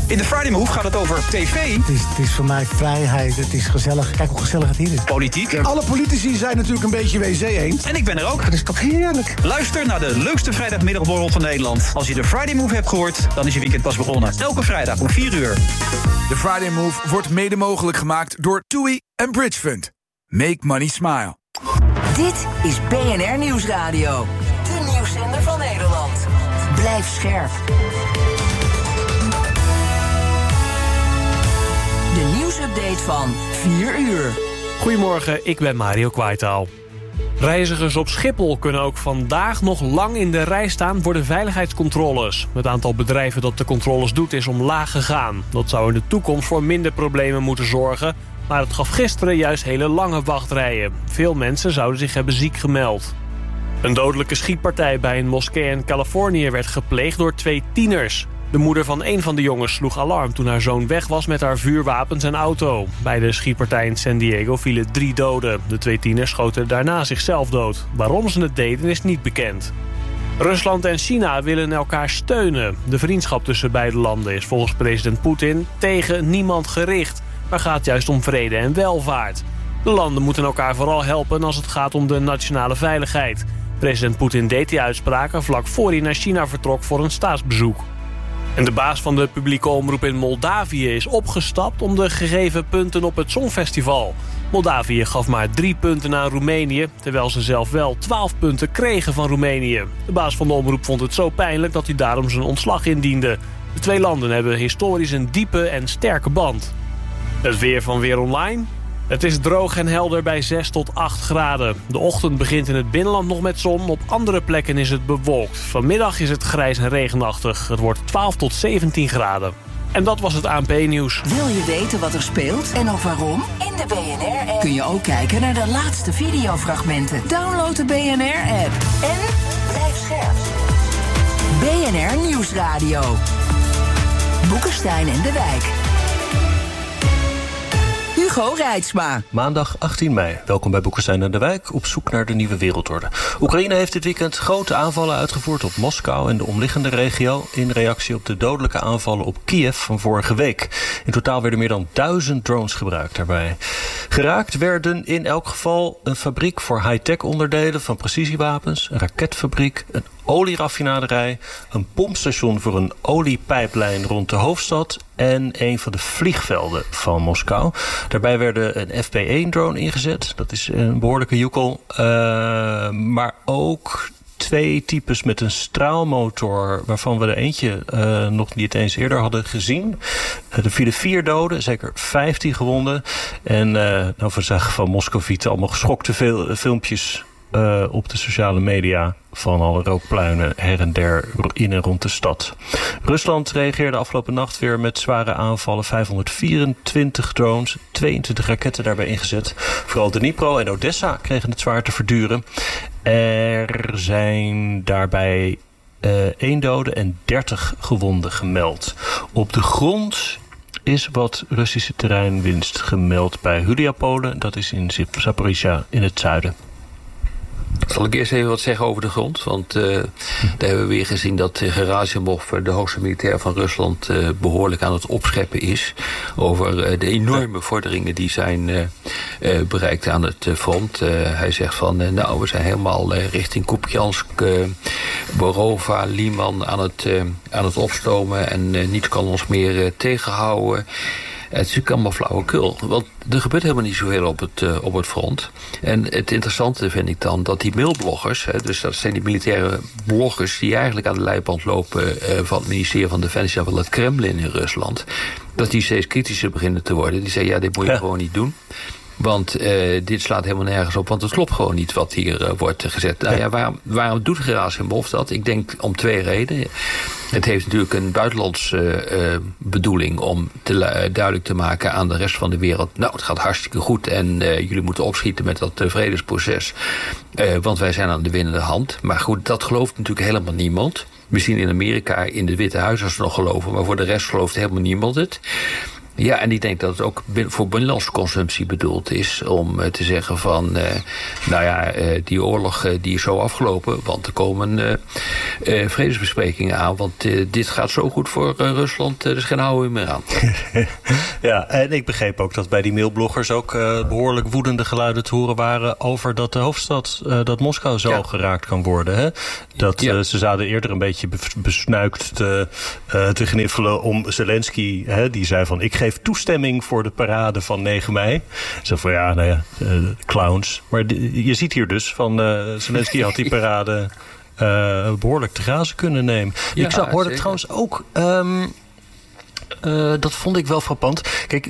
In de Friday Move gaat het over tv. Het is voor mij vrijheid, het is gezellig. Kijk hoe gezellig het hier is. Politiek. Alle politici zijn natuurlijk een beetje WC eens. En ik ben er ook. Dat is toch heerlijk. Luister naar de leukste vrijdagmiddagborrel van Nederland. Als je de Friday Move hebt gehoord, dan is je weekend pas begonnen. Elke vrijdag om 4 uur. De Friday Move wordt mede mogelijk gemaakt door TUI en Bridge Fund. Make money smile. Dit is BNR Nieuwsradio. De nieuwszender van Nederland. Blijf scherp. De nieuwsupdate van 4 uur. Goedemorgen, ik ben Mario Kwaitaal. Reizigers op Schiphol kunnen ook vandaag nog lang in de rij staan voor de veiligheidscontroles. Het aantal bedrijven dat de controles doet is omlaag gegaan. Dat zou in de toekomst voor minder problemen moeten zorgen, maar het gaf gisteren juist hele lange wachtrijen. Veel mensen zouden zich hebben ziek gemeld. Een dodelijke schietpartij bij een moskee in Californië werd gepleegd door 2 tieners. De moeder van een van de jongens sloeg alarm toen haar zoon weg was met haar vuurwapens en auto. Bij de schietpartij in San Diego vielen 3 doden. De 2 tieners schoten daarna zichzelf dood. Waarom ze het deden is niet bekend. Rusland en China willen elkaar steunen. De vriendschap tussen beide landen is volgens president Poetin tegen niemand gericht, maar gaat juist om vrede en welvaart. De landen moeten elkaar vooral helpen als het gaat om de nationale veiligheid. President Poetin deed die uitspraken vlak voor hij naar China vertrok voor een staatsbezoek. En de baas van de publieke omroep in Moldavië is opgestapt om de gegeven punten op het Songfestival. Moldavië gaf maar 3 punten aan Roemenië, terwijl ze zelf wel 12 punten kregen van Roemenië. De baas van de omroep vond het zo pijnlijk dat hij daarom zijn ontslag indiende. De 2 landen hebben historisch een diepe en sterke band. Het weer van Weer Online. Het is droog en helder bij 6 tot 8 graden. De ochtend begint in het binnenland nog met zon. Op andere plekken is het bewolkt. Vanmiddag is het grijs en regenachtig. Het wordt 12 tot 17 graden. En dat was het ANP-nieuws. Wil je weten wat er speelt en ook waarom? In de BNR-app kun je ook kijken naar de laatste videofragmenten. Download de BNR-app. En blijf scherp. BNR Nieuwsradio. Boekenstein en de Wijk. Hugo Reitsma. Maandag 18 mei. Welkom bij Boekenstein en de Wijk, op zoek naar de nieuwe wereldorde. Oekraïne heeft dit weekend grote aanvallen uitgevoerd op Moskou en de omliggende regio, in reactie op de dodelijke aanvallen op Kiev van vorige week. In totaal werden meer dan 1000 drones gebruikt daarbij. Geraakt werden in elk geval een fabriek voor high-tech onderdelen van precisiewapens, een raketfabriek, een olieraffinaderij, een pompstation voor een oliepijplijn rond de hoofdstad en een van de vliegvelden van Moskou. Daarbij werden een FP-1-drone ingezet. Dat is een behoorlijke joekel. Maar ook 2 types met een straalmotor, waarvan we er eentje nog niet eens eerder hadden gezien. Er vielen 4 doden, zeker 15 gewonden. En we zagen van Moscovieten allemaal geschokte filmpjes op de sociale media van alle rookpluinen her en der in en rond de stad. Rusland reageerde afgelopen nacht weer met zware aanvallen. 524 drones, 22 raketten daarbij ingezet. Vooral Dnipro en Odessa kregen het zwaar te verduren. Er zijn daarbij 1 dode en 30 gewonden gemeld. Op de grond is wat Russische terreinwinst gemeld bij Huliapolen. Dat is in Zaporizhzhia in het zuiden. Zal ik eerst even wat zeggen over de grond? Want daar hebben we weer gezien dat Gerasimov, de hoogste militair van Rusland, behoorlijk aan het opscheppen is over de enorme vorderingen die zijn bereikt aan het front. Hij zegt van, we zijn helemaal richting Kupiansk, Borova, Liman aan het opstomen en niets kan ons meer tegenhouden. Het is natuurlijk allemaal flauwekul, want er gebeurt helemaal niet zoveel op het front. En het interessante vind ik dan dat die mailbloggers, dus dat zijn die militaire bloggers die eigenlijk aan de leiband lopen van het ministerie van Defensie van het Kremlin in Rusland, dat die steeds kritischer beginnen te worden. Die zeggen, dit moet je gewoon niet doen. Want dit slaat helemaal nergens op, want het klopt gewoon niet wat hier wordt gezet. Nou ja, waarom doet Gerasimov dat? Ik denk om 2 redenen. Het heeft natuurlijk een buitenlandse bedoeling om duidelijk te maken aan de rest van de wereld, het gaat hartstikke goed en jullie moeten opschieten met dat vredesproces. Want wij zijn aan de winnende hand. Maar goed, dat gelooft natuurlijk helemaal niemand. Misschien in Amerika, in het Witte Huis als ze nog geloven, maar voor de rest gelooft helemaal niemand het. Ja, en ik denk dat het ook voor binnenlandse consumptie bedoeld is om te zeggen van, die oorlog die is zo afgelopen, want er komen vredesbesprekingen aan, want dit gaat zo goed voor Rusland, er is geen houden meer aan. Ja, en ik begreep ook dat bij die mailbloggers ook behoorlijk woedende geluiden te horen waren over dat de hoofdstad, dat Moskou zo geraakt kan worden. Hè? Dat ze zouden eerder een beetje besnuikt te gniffelen om Zelensky, die zei van, ik geef toestemming voor de parade van 9 mei. Zo van, clowns. Maar je ziet hier dus van, Zelensky had die parade behoorlijk te grazen kunnen nemen. Ja, ik hoorde trouwens ook, dat vond ik wel frappant. Kijk,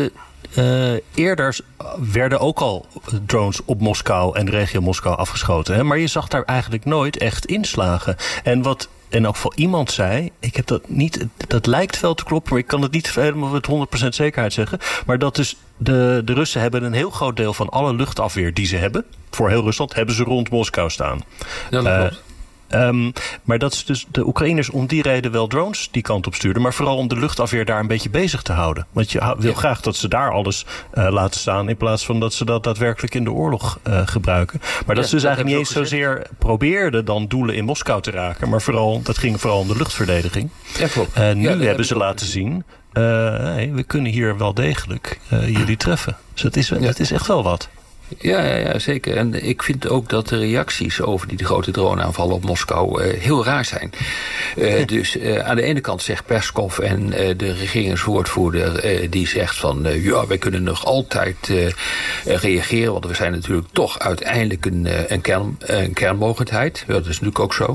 eerder werden ook al drones op Moskou en de regio Moskou afgeschoten. Hè? Maar je zag daar eigenlijk nooit echt inslagen. En wat in elk geval iemand zei, ik heb dat niet, dat lijkt wel te kloppen, maar ik kan het niet helemaal met 100% zekerheid zeggen. Maar dat dus de Russen hebben een heel groot deel van alle luchtafweer die ze hebben, voor heel Rusland, hebben ze rond Moskou staan. Ja, dat klopt. Maar dat is dus de Oekraïners om die reden wel drones die kant op stuurden, maar vooral om de luchtafweer daar een beetje bezig te houden. Want je wil graag dat ze daar alles laten staan, in plaats van dat ze dat daadwerkelijk in de oorlog gebruiken. Maar dat ze dus eigenlijk niet eens zozeer probeerden dan doelen in Moskou te raken, maar dat ging vooral om de luchtverdediging. Ja, klopt. Nu hebben ze laten zien, we kunnen hier wel degelijk jullie treffen. Dus het is echt wel wat. Ja, zeker. En ik vind ook dat de reacties over die grote droneaanvallen op Moskou heel raar zijn. Dus aan de ene kant zegt Peskov en de regeringswoordvoerder die zegt van wij kunnen nog altijd reageren, want we zijn natuurlijk toch uiteindelijk een kernmogendheid. Dat is natuurlijk ook zo.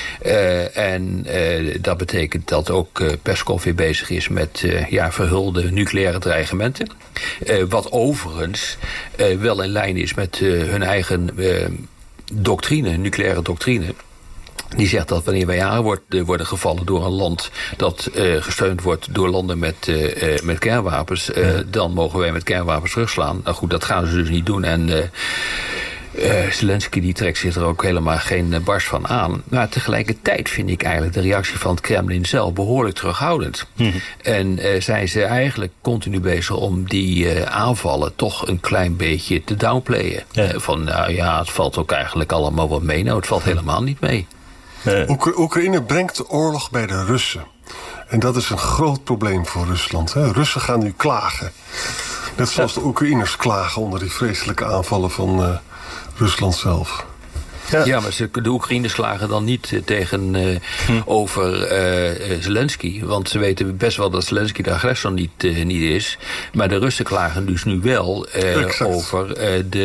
En dat betekent dat ook Peskov weer bezig is met verhulde nucleaire dreigementen. Wat overigens wel in lijn is met hun eigen nucleaire doctrine. Die zegt dat wanneer wij worden gevallen door een land dat gesteund wordt door landen met kernwapens, dan mogen wij met kernwapens terugslaan. Nou goed, dat gaan ze dus niet doen. En Zelensky die trekt zich er ook helemaal geen barst van aan. Maar tegelijkertijd vind ik eigenlijk de reactie van het Kremlin zelf behoorlijk terughoudend. Mm-hmm. En zijn ze eigenlijk continu bezig om die aanvallen toch een klein beetje te downplayen. Ja. Het valt ook eigenlijk allemaal wat mee. Nou, het valt helemaal niet mee. Oekraïne brengt de oorlog bij de Russen. En dat is een groot probleem voor Rusland. Hè? Russen gaan nu klagen. Net zoals de Oekraïners klagen onder die vreselijke aanvallen van Rusland zelf. Ja, maar de Oekraïners klagen dan niet over Zelensky. Want ze weten best wel dat Zelensky de agressor niet is. Maar de Russen klagen dus nu wel over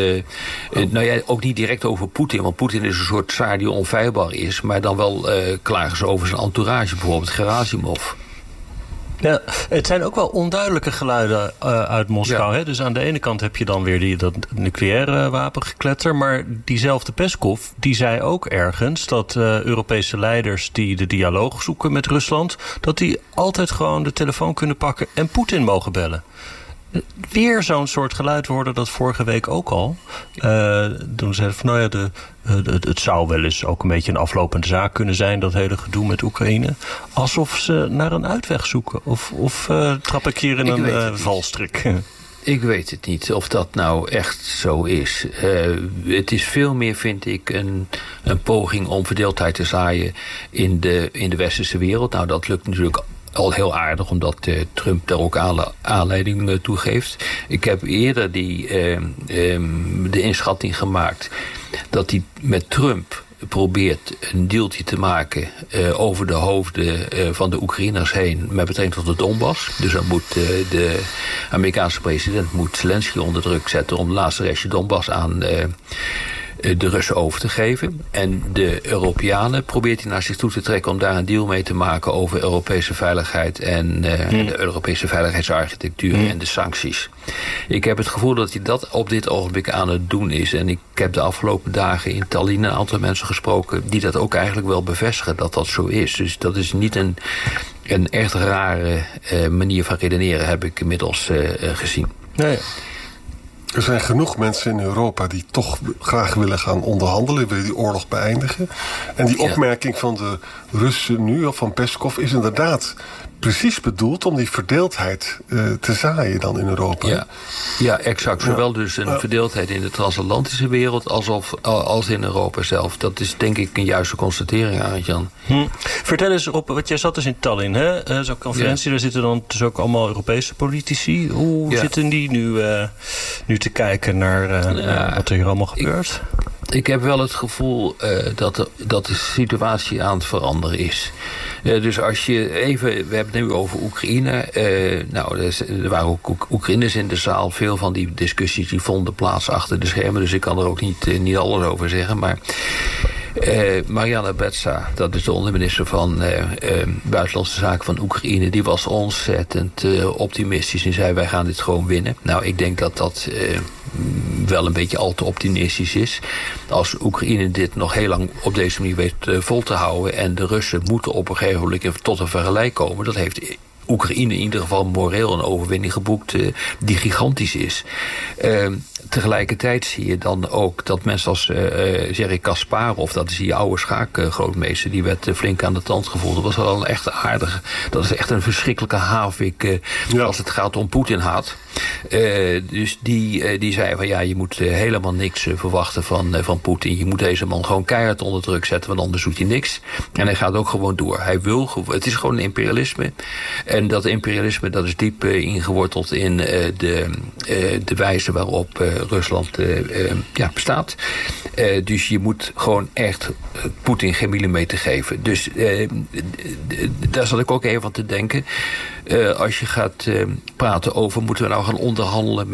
ook niet direct over Poetin. Want Poetin is een soort tsaar die onfeilbaar is. Maar dan wel klagen ze over zijn entourage. Bijvoorbeeld Gerasimov. Ja, het zijn ook wel onduidelijke geluiden uit Moskou. Ja. Hè? Dus aan de ene kant heb je dan weer dat nucleaire wapengekletter. Maar diezelfde Peskov, die zei ook ergens dat Europese leiders die de dialoog zoeken met Rusland, dat die altijd gewoon de telefoon kunnen pakken en Poetin mogen bellen. Weer zo'n soort geluid hoorde dat vorige week ook al. Toen zeiden van het zou wel eens ook een beetje een aflopende zaak kunnen zijn, dat hele gedoe met Oekraïne. Alsof ze naar een uitweg zoeken. Of trap ik hier in een valstrik? Ik weet het niet of dat nou echt zo is. Het is veel meer, vind ik, een poging om verdeeldheid te zaaien in de westerse wereld. Nou, dat lukt natuurlijk al heel aardig, omdat Trump daar ook aanleiding toe geeft. Ik heb eerder de inschatting gemaakt dat hij met Trump probeert een dealtje te maken over de hoofden van de Oekraïners heen met betrekking tot de Donbass. Dus dan moet de Amerikaanse president Zelensky onder druk zetten om de laatste restje Donbass aan de Russen over te geven. En de Europeanen probeert hij naar zich toe te trekken om daar een deal mee te maken over Europese veiligheid en de Europese veiligheidsarchitectuur en de sancties. Ik heb het gevoel dat hij dat op dit ogenblik aan het doen is. En ik heb de afgelopen dagen in Tallinn een aantal mensen gesproken die dat ook eigenlijk wel bevestigen dat dat zo is. Dus dat is niet een echt rare manier van redeneren, heb ik inmiddels gezien. Nee. Er zijn genoeg mensen in Europa die toch graag willen gaan onderhandelen, willen die oorlog beëindigen. En die opmerking van de Russen nu, of van Peskov, is inderdaad precies bedoeld om die verdeeldheid te zaaien dan in Europa. Ja, exact. Zowel dus een verdeeldheid in de transatlantische wereld als in Europa zelf. Dat is denk ik een juiste constatering, Arend-Jan. Vertel eens, Rob, want jij zat dus in Tallinn, hè? Zo'n conferentie, daar zitten dan dus ook allemaal Europese politici. Hoe zitten die nu te kijken naar wat er hier allemaal gebeurt? Ik heb wel het gevoel dat de situatie aan het veranderen is. Dus als je even... We hebben het nu over Oekraïne. Er waren ook Oekraïners in de zaal. Veel van die discussies die vonden plaats achter de schermen. Dus ik kan er ook niet alles over zeggen. Maar Marianna Betsa, dat is de onderminister van Buitenlandse Zaken van Oekraïne, die was ontzettend optimistisch en zei: wij gaan dit gewoon winnen. Nou, ik denk dat wel een beetje al te optimistisch is. Als Oekraïne dit nog heel lang op deze manier weet vol te houden en de Russen moeten op een gegeven moment tot een vergelijk komen, dat heeft Oekraïne in ieder geval moreel een overwinning geboekt die gigantisch is. Tegelijkertijd zie je dan ook dat mensen als Garry Kasparov, dat is die oude schaakgrootmeester, die werd flink aan de tand gevoeld. Dat was wel een echt aardige, dat is echt een verschrikkelijke havik als het gaat om Poetin-haat. Dus die zei van je moet helemaal niks verwachten van Poetin. Je moet deze man gewoon keihard onder druk zetten, want anders doet hij niks. En hij gaat ook gewoon door. Het is gewoon een imperialisme. En dat imperialisme, dat is diep ingeworteld in de wijze waarop Rusland bestaat. Dus je moet gewoon echt Poetin geen millimeter geven. Dus daar zat ik ook even aan te denken. Als je gaat praten over, moeten we nou gaan onderhandelen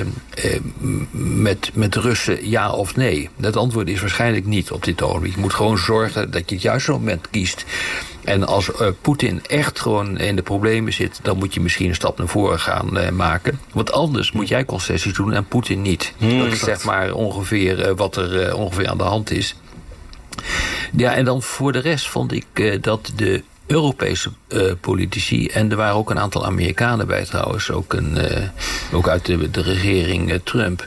met Russen, ja of nee? Het antwoord is waarschijnlijk niet op dit ogenblik. Je moet gewoon zorgen dat je het juiste moment kiest. En als Poetin echt gewoon in de problemen zit, dan moet je misschien een stap naar voren gaan maken. Want anders moet jij concessies doen en Poetin niet. Dat is zeg maar ongeveer wat er ongeveer aan de hand is. Ja, en dan voor de rest vond ik dat de Europese politici, en er waren ook een aantal Amerikanen bij trouwens, ook uit de regering Trump,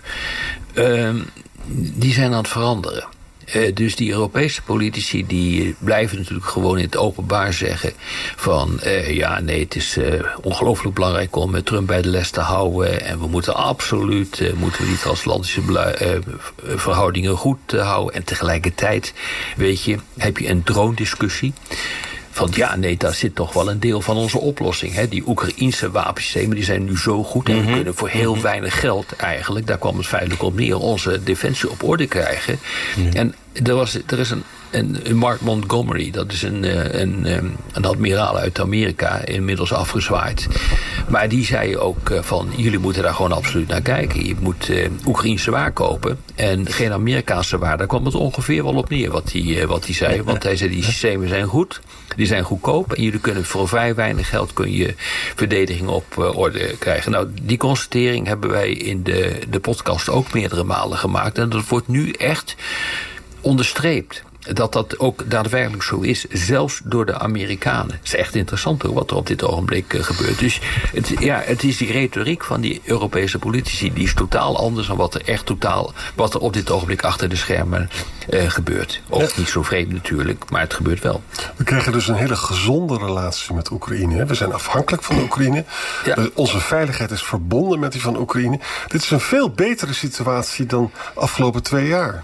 die zijn aan het veranderen. Dus die Europese politici die blijven natuurlijk gewoon in het openbaar zeggen van het is ongelooflijk belangrijk om Trump bij de les te houden en we moeten absoluut die transatlantische verhoudingen goed houden. En tegelijkertijd, heb je een droondiscussie. Van daar zit toch wel een deel van onze oplossing. Hè? Die Oekraïense wapensystemen die zijn nu zo goed. En we kunnen voor heel weinig geld eigenlijk, daar kwam het feitelijk op neer, onze defensie op orde krijgen. En er is een Mark Montgomery, dat is een admiraal uit Amerika, inmiddels afgezwaaid. Maar die zei ook van, jullie moeten daar gewoon absoluut naar kijken. Je moet Oekraïense waar kopen en geen Amerikaanse waar. Daar kwam het ongeveer wel op neer wat hij zei. Want hij zei, die systemen zijn goed, die zijn goedkoop en jullie kunnen voor vrij weinig geld kun je verdediging op orde krijgen. Nou, die constatering hebben wij in de podcast ook meerdere malen gemaakt. En dat wordt nu echt onderstreept. Dat ook daadwerkelijk zo is, zelfs door de Amerikanen. Het is echt interessant hoor, wat er op dit ogenblik gebeurt. Dus het is die retoriek van die Europese politici, die is totaal anders dan wat er op dit ogenblik achter de schermen gebeurt. Ook niet zo vreemd natuurlijk, maar het gebeurt wel. We krijgen dus een hele gezonde relatie met Oekraïne. We zijn afhankelijk van de Oekraïne. Ja. Onze veiligheid is verbonden met die van Oekraïne. Dit is een veel betere situatie dan de afgelopen 2 jaar.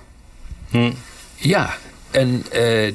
Ja. En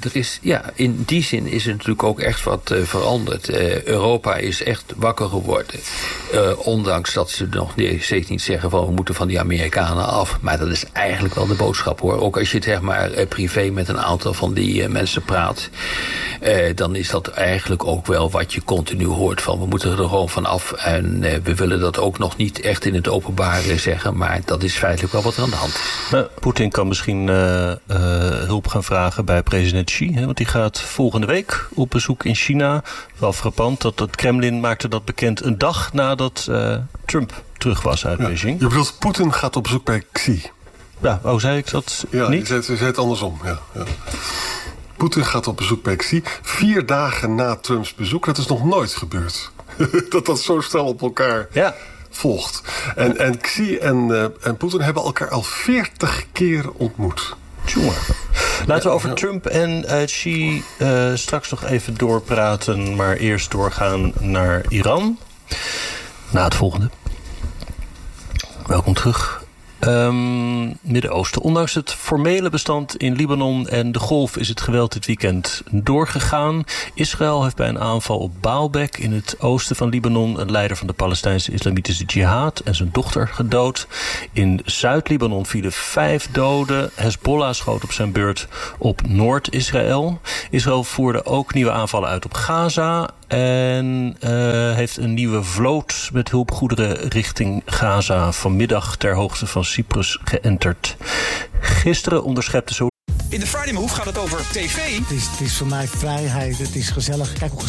in die zin is er natuurlijk ook echt wat veranderd. Europa is echt wakker geworden. Ondanks dat ze nog steeds niet zeggen van we moeten van die Amerikanen af. Maar dat is eigenlijk wel de boodschap hoor. Ook als je zeg maar privé met een aantal van die mensen praat. Dan is dat eigenlijk ook wel wat je continu hoort van we moeten er gewoon van af. En we willen dat ook nog niet echt in het openbaar zeggen. Maar dat is feitelijk wel wat er aan de hand is. Poetin kan misschien hulp gaan vragen bij president Xi. Want die gaat volgende week op bezoek in China. Wel frappant dat het Kremlin maakte dat bekend een dag nadat Trump terug was uit Beijing. Je bedoelt, Poetin gaat op bezoek bij Xi. Ja, zei ik dat niet? Je zei het andersom. Ja. Poetin gaat op bezoek bij Xi 4 dagen na Trumps bezoek. Dat is nog nooit gebeurd. dat zo snel op elkaar volgt. En Xi en Poetin hebben elkaar al 40 keer ontmoet. Jongen. Laten we over Trump en Xi straks nog even doorpraten. Maar eerst doorgaan naar Iran. Na het volgende. Welkom terug. Midden-Oosten. Ondanks het formele bestand in Libanon en de Golf is het geweld dit weekend doorgegaan. Israël heeft bij een aanval op Baalbek in het oosten van Libanon een leider van de Palestijnse Islamitische Jihad en zijn dochter gedood. In Zuid-Libanon vielen 5 doden. Hezbollah schoot op zijn beurt op Noord-Israël. Israël voerde ook nieuwe aanvallen uit op Gaza en heeft een nieuwe vloot met hulpgoederen richting Gaza vanmiddag ter hoogte van Cyprus geënterd. Gisteren onderschepte zo. In de Friday Move gaat het over tv. Het is voor mij vrijheid, het is gezellig. Kijk hoe